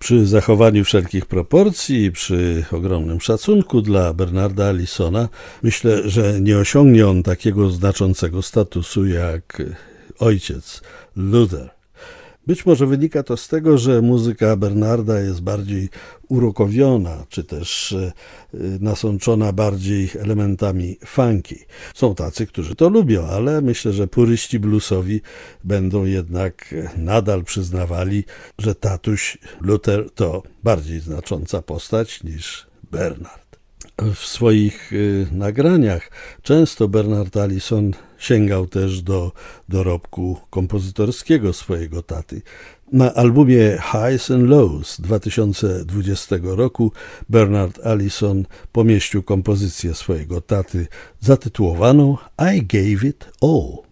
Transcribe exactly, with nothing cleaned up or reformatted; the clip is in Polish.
Przy zachowaniu wszelkich proporcji i przy ogromnym szacunku dla Bernarda Allisona myślę, że nie osiągnie on takiego znaczącego statusu jak ojciec Luther. Być może wynika to z tego, że muzyka Bernarda jest bardziej urokowiona, czy też nasączona bardziej elementami funky. Są tacy, którzy to lubią, ale myślę, że puryści bluesowi będą jednak nadal przyznawali, że tatuś Luther to bardziej znacząca postać niż Bernard. W swoich nagraniach często Bernard Allison sięgał też do dorobku kompozytorskiego swojego taty. Na albumie Highs and Lows dwa tysiące dwudziestego roku Bernard Allison pomieścił kompozycję swojego taty zatytułowaną I Gave It All.